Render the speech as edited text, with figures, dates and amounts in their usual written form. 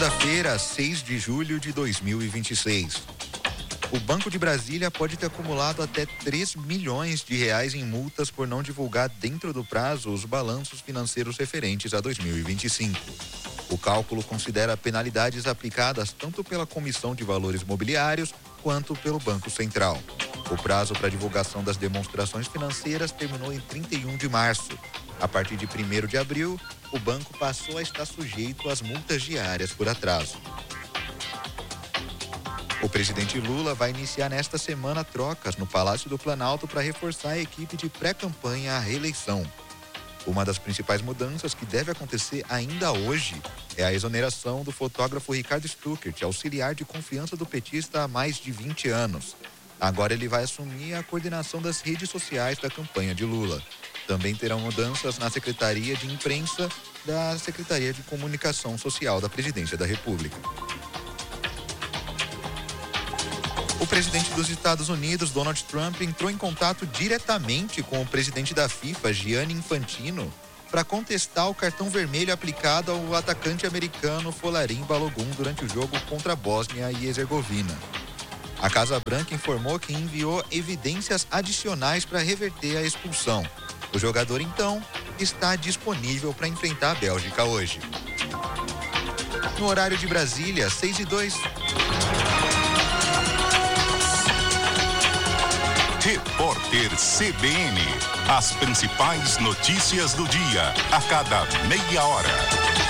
Segunda-feira, 6 de julho de 2026. O Banco de Brasília pode ter acumulado até 3 milhões de reais em multas por não divulgar dentro do prazo os balanços financeiros referentes a 2025. O cálculo considera penalidades aplicadas tanto pela Comissão de Valores Mobiliários quanto pelo Banco Central. O prazo para divulgação das demonstrações financeiras terminou em 31 de março. A partir de 1º de abril, o banco passou a estar sujeito às multas diárias por atraso. O presidente Lula vai iniciar nesta semana trocas no Palácio do Planalto para reforçar a equipe de pré-campanha à reeleição. Uma das principais mudanças que deve acontecer ainda hoje é a exoneração do fotógrafo Ricardo Stuckert, auxiliar de confiança do petista há mais de 20 anos. Agora ele vai assumir a coordenação das redes sociais da campanha de Lula. Também terão mudanças na Secretaria de Imprensa da Secretaria de Comunicação Social da Presidência da República. O presidente dos Estados Unidos, Donald Trump, entrou em contato diretamente com o presidente da FIFA, Gianni Infantino, para contestar o cartão vermelho aplicado ao atacante americano Folarin Balogun durante o jogo contra a Bósnia e Herzegovina. A Casa Branca informou que enviou evidências adicionais para reverter a expulsão. O jogador, então, está disponível para enfrentar a Bélgica hoje. No horário de Brasília, 6:02. Repórter CBN. As principais notícias do dia, a cada meia hora.